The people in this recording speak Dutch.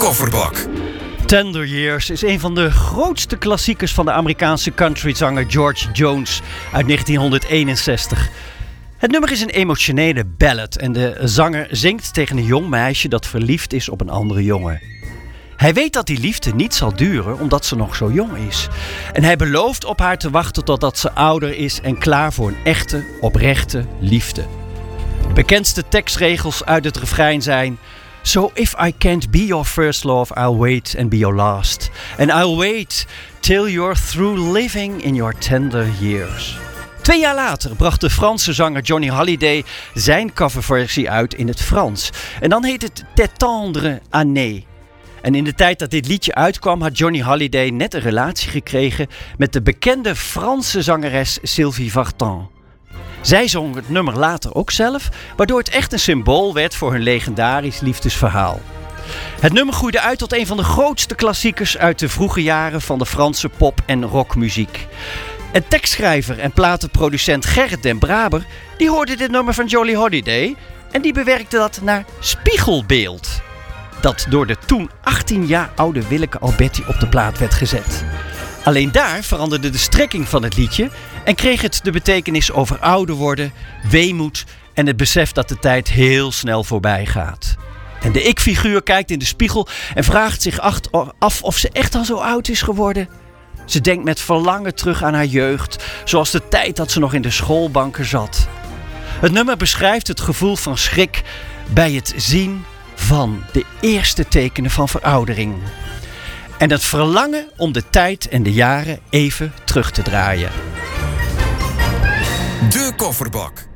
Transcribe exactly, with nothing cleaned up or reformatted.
Kofferbak. Tender Years is een van de grootste klassiekers van de Amerikaanse countryzanger George Jones uit negentienhonderdeenenzestig. Het nummer is een emotionele ballad en de zanger zingt tegen een jong meisje dat verliefd is op een andere jongen. Hij weet dat die liefde niet zal duren omdat ze nog zo jong is. En hij belooft op haar te wachten totdat ze ouder is en klaar voor een echte, oprechte liefde. De bekendste tekstregels uit het refrein zijn: So if I can't be your first love, I'll wait and be your last. And I'll wait till you're through living in your tender years. Twee jaar later bracht de Franse zanger Johnny Hallyday zijn coverversie uit in het Frans. En dan heet het Tes tendre année. En in de tijd dat dit liedje uitkwam had Johnny Hallyday net een relatie gekregen met de bekende Franse zangeres Sylvie Vartan. Zij zong het nummer later ook zelf, waardoor het echt een symbool werd voor hun legendarisch liefdesverhaal. Het nummer groeide uit tot een van de grootste klassiekers uit de vroege jaren van de Franse pop- en rockmuziek. En tekstschrijver en platenproducent Gerrit den Braber, die hoorde dit nummer van Johnny Hallyday en die bewerkte dat naar Spiegelbeeld, dat door de toen achttien jaar oude Willeke Alberti op de plaat werd gezet. Alleen daar veranderde de strekking van het liedje en kreeg het de betekenis over ouder worden, weemoed en het besef dat de tijd heel snel voorbij gaat. En de ik-figuur kijkt in de spiegel en vraagt zich af of ze echt al zo oud is geworden. Ze denkt met verlangen terug aan haar jeugd, zoals de tijd dat ze nog in de schoolbanken zat. Het nummer beschrijft het gevoel van schrik bij het zien van de eerste tekenen van veroudering. En het verlangen om de tijd en de jaren even terug te draaien. De Kofferbak.